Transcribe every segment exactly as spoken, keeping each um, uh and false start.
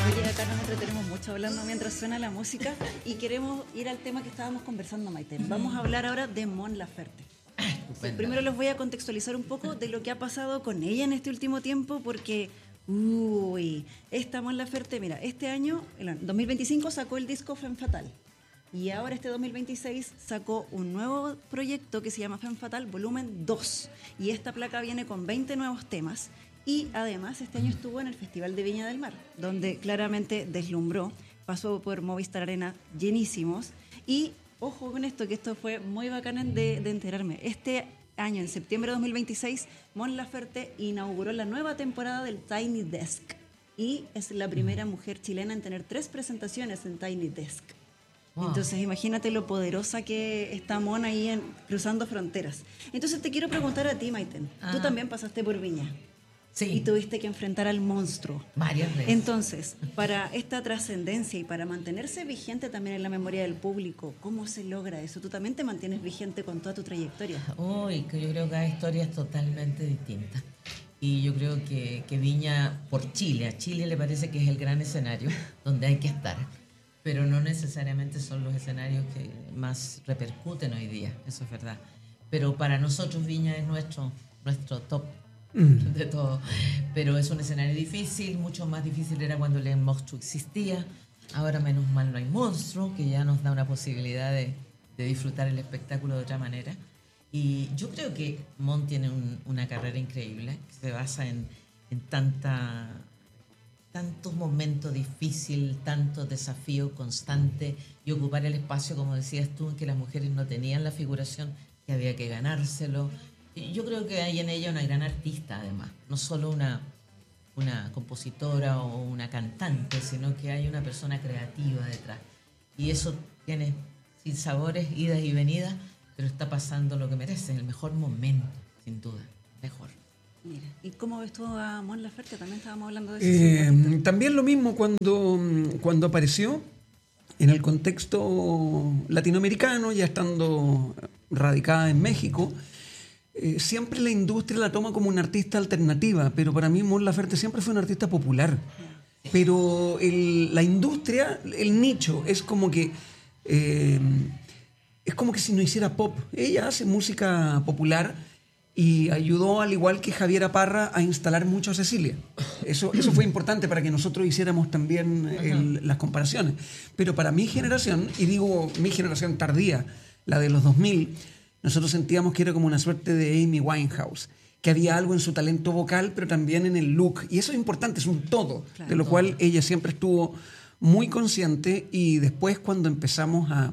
Oye, acá nos entretenemos mucho hablando mientras suena la música y queremos ir al tema que estábamos conversando, Maite. Vamos a hablar ahora de Mon Laferte. Sí, primero los voy a contextualizar un poco de lo que ha pasado con ella en este último tiempo, porque, uy, esta Mon Laferte, mira, este año, en dos mil veinticinco, sacó el disco Femme Fatale. Y ahora este dos mil veintiséis sacó un nuevo proyecto que se llama Femme Fatale Volumen dos. Y esta placa viene con veinte nuevos temas. Y además este año estuvo en el Festival de Viña del Mar, donde claramente deslumbró, pasó por Movistar Arena llenísimos. Y ojo con esto, que esto fue muy bacán de, de enterarme. Este año, en septiembre de dos mil veintiséis, Mon Laferte inauguró la nueva temporada del Tiny Desk. Y es la primera mujer chilena en tener tres presentaciones en Tiny Desk. Wow. Entonces imagínate lo poderosa que está Mon ahí en, cruzando fronteras. Entonces te quiero preguntar a ti, Maiten. Ajá. Tú también pasaste por Viña. Sí. Y tuviste que enfrentar al monstruo. Varias veces. Entonces, para esta trascendencia y para mantenerse vigente también en la memoria del público, ¿cómo se logra eso? ¿Tú también te mantienes vigente con toda tu trayectoria? Uy, que yo creo que cada historia es totalmente distinta. Y yo creo que, que Viña, por Chile, a Chile le parece que es el gran escenario donde hay que estar. Pero no necesariamente son los escenarios que más repercuten hoy día, eso es verdad. Pero para nosotros Viña es nuestro, nuestro top de todo, pero es un escenario difícil, mucho más difícil era cuando el monstruo existía. Ahora menos mal no hay monstruo, que ya nos da una posibilidad de, de disfrutar el espectáculo de otra manera. Y yo creo que Mon tiene un, una carrera increíble, que se basa en, en tanta, tantos momentos difíciles, tanto desafío constante y ocupar el espacio, como decías tú, en que las mujeres no tenían la figuración, que había que ganárselo. Yo creo que hay en ella una gran artista, además, no solo una, una compositora o una cantante, sino que hay una persona creativa detrás. Y eso tiene sin sabores, idas y venidas, pero está pasando lo que merece, en el mejor momento, sin duda, mejor. Mira, ¿y cómo ves tú a Mon Laferte? También estábamos hablando de eso. Eh, también lo mismo cuando, cuando apareció en el contexto latinoamericano, ya estando radicada en México. Eh, siempre la industria la toma como una artista alternativa, pero para mí Mon Laferte siempre fue una artista popular. Pero el, la industria, el nicho, es como que eh, es como que si no hiciera pop. Ella hace música popular y ayudó, al igual que Javiera Parra, a instalar mucho a Cecilia. Eso, eso fue importante para que nosotros hiciéramos también el, las comparaciones. Pero para mi generación, y digo mi generación tardía, la de los dos mil, nosotros sentíamos que era como una suerte de Amy Winehouse, que había algo en su talento vocal, pero también en el look. Y eso es importante, es un todo, claro, de lo todo. Cual ella siempre estuvo muy consciente. Y después, cuando empezamos a,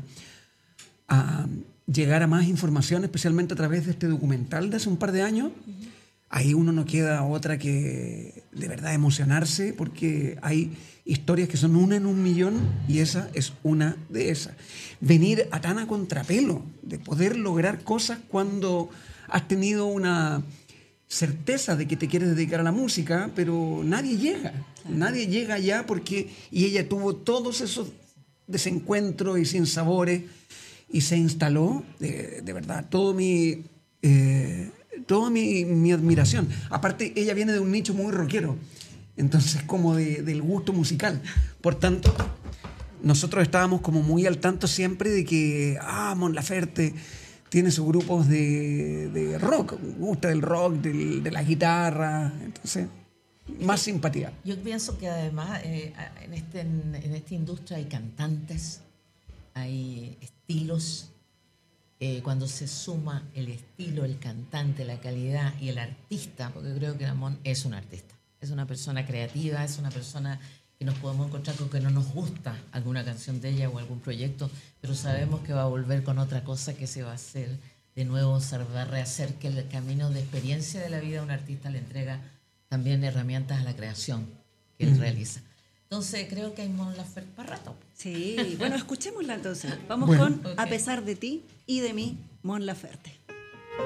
a llegar a más información, especialmente a través de este documental de hace un par de años, uh-huh. ahí uno no queda otra que de verdad emocionarse, porque hay historias que son una en un millón y esa es una de esas. Venir a tan a contrapelo, de poder lograr cosas cuando has tenido una certeza de que te quieres dedicar a la música, pero nadie llega, claro. nadie llega allá porque, y ella tuvo todos esos desencuentros y sinsabores y se instaló, de, de verdad, todo mi, eh, toda mi, mi admiración. Aparte, ella viene de un nicho muy rockero, entonces como de, del gusto musical. Por tanto, nosotros estábamos como muy al tanto siempre de que, ah, Mon Laferte tiene sus grupos de, de rock, gusta del rock, del, de la guitarra, entonces más sí, simpatía. Yo pienso que además eh, en, este, en, en esta industria hay cantantes, hay estilos. Eh, cuando se suma el estilo, el cantante, la calidad y el artista, porque creo que Mon es un artista, es una persona creativa, es una persona que nos podemos encontrar con que no nos gusta alguna canción de ella o algún proyecto, pero sabemos que va a volver con otra cosa, que se va a hacer de nuevo, se va a rehacer, que el camino de experiencia de la vida de un artista le entrega también herramientas a la creación que él mm. realiza. Entonces creo que hay Mon Laferte para rato. Sí, bueno, escuchémosla entonces. Vamos bueno. con okay. A pesar de ti y de mí, Mon Laferte.